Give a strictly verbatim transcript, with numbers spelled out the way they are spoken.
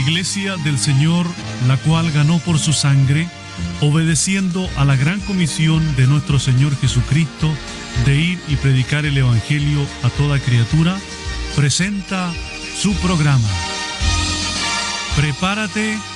Iglesia del Señor, la cual ganó por su sangre, obedeciendo a la gran comisión de nuestro Señor Jesucristo de ir y predicar el Evangelio a toda criatura, presenta su programa. Prepárate